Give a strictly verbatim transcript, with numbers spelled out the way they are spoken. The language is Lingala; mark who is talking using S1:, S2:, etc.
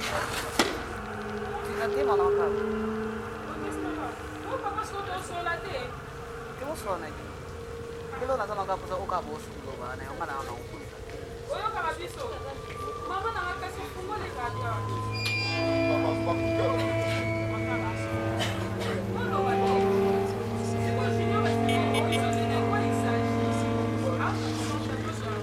S1: Fica aqui, mano, na casa.
S2: Opa, mas quando eu sou lá dentro.
S1: Que eu sou, né? Kilo na zona kapusa uka bosu kulo ba, né? Uma não, não.
S2: Oi, eu acabei de